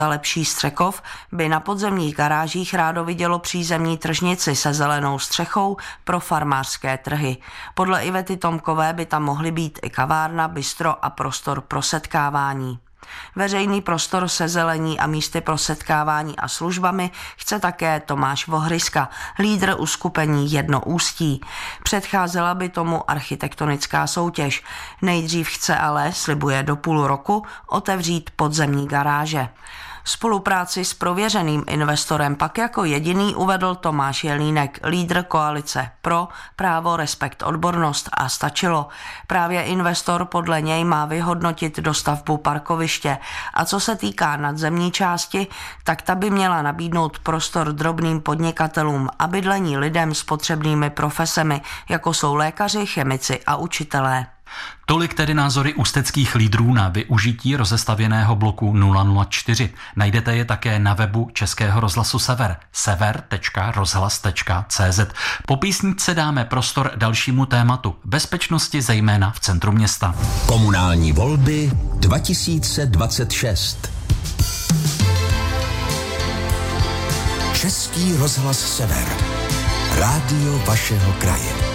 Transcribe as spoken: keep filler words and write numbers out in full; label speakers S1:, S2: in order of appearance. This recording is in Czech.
S1: lepší Střekov by na podzemních garážích rádo vidělo přízemní tržnici se zelenou střechou pro farmářské trhy. Podle Ivety Tomkové by tam mohly být i kavárna, bistro a prostor pro setkávání. Veřejný prostor se zelení a místy pro setkávání a službami chce také Tomáš Vohryska, lídr uskupení Jedno Ústí. Předcházela by tomu architektonická soutěž. Nejdřív chce ale, slibuje do půl roku, otevřít podzemní garáže. Spolupráci s prověřeným investorem pak jako jediný uvedl Tomáš Jelínek, lídr koalice Pro, právo, respekt, odbornost a stačilo. Právě investor podle něj má vyhodnotit dostavbu parkoviště a co se týká nadzemní části, tak ta by měla nabídnout prostor drobným podnikatelům a bydlení lidem s potřebnými profesemi, jako jsou lékaři, chemici a učitelé.
S2: Tolik tedy názory ústeckých lídrů na využití rozestavěného bloku nula nula čtyři. Najdete je také na webu Českého rozhlasu Sever, sever tečka rozhlas tečka cé zet. Po písničce dáme prostor dalšímu tématu, bezpečnosti zejména v centru města.
S3: Komunální volby dva tisíce dvacet šest. Český rozhlas Sever. Rádio vašeho kraje.